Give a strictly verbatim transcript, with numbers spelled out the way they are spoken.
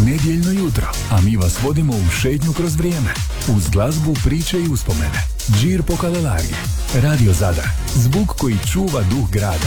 Nedjeljno jutro, a mi vas vodimo u šetnju kroz vrijeme. Uz glazbu, priče i uspomene. Džir po Kalalagi. Radio Zadar. Zvuk koji čuva duh grada.